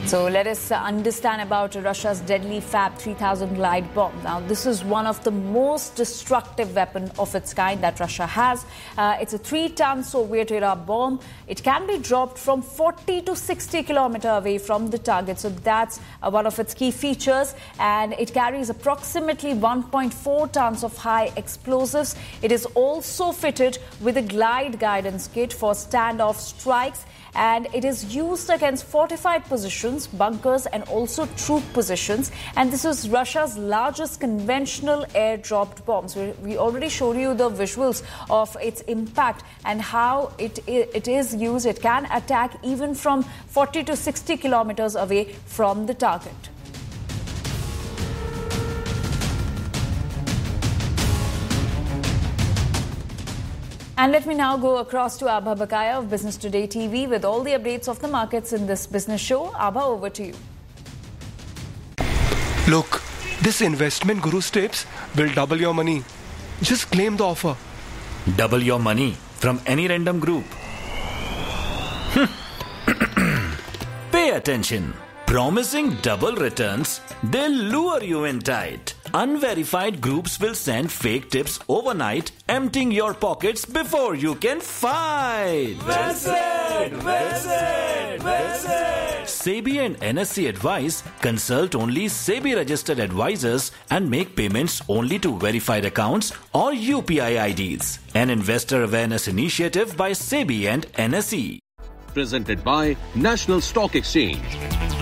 So let us understand about Russia's deadly Fab 3000 glide bomb. Now, this is one of the most destructive weapons of its kind that Russia has. It's a 3-ton Soviet-era bomb. It can be dropped from 40 to 60 kilometers away from the target. So that's one of its key features. And it carries approximately 1.4 tons of high explosives. It is also fitted with a glide guidance kit for standoff strikes. And it is used against fortified positions, bunkers and also troop positions. And this is Russia's largest conventional air-dropped bomb. So we already showed you the visuals of its impact and how it is used. It can attack even from 40 to 60 kilometers away from the target. And let me now go across to Abha Bakaya of Business Today TV with all the updates of the markets in this business show. Abha, over to you. Look, this investment Guru's tips will double your money. Just claim the offer. Double your money from any random group. Pay attention. Promising double returns, they'll lure you in tight. Unverified groups will send fake tips overnight, emptying your pockets before you can fight. Well said, well said, well said. SEBI and NSE advise consult only SEBI registered advisors and make payments only to verified accounts or UPI IDs. An investor awareness initiative by SEBI and NSE. Presented by National Stock Exchange.